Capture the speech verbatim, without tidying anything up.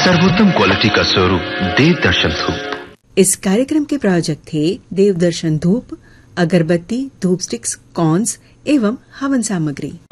सर्वोत्तम क्वालिटी का स्वरूप देव दर्शन धूप। इस कार्यक्रम के प्रायोजक थे देव दर्शन धूप, अगरबत्ती, धूप स्टिक्स, कॉन्स एवं हवन सामग्री।